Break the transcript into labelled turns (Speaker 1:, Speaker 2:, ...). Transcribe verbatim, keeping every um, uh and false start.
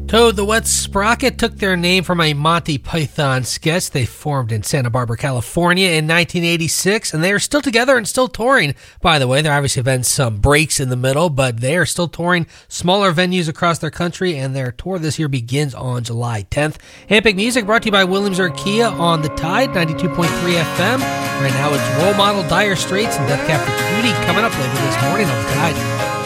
Speaker 1: Toad the Wet Sprocket took their name from a Monty Python sketch. They formed in Santa Barbara, California in nineteen eighty-six, and they are still together and still touring. By the way, there obviously have been some breaks in the middle, but they are still touring smaller venues across their country, and their tour this year begins on July tenth. Handpicked Music brought to you by Williamsburg Kia on the Tide, ninety-two point three F M. Right now it's Role Model, Dire Straits, and Death Cab for Cutie coming up later this morning on the Tide.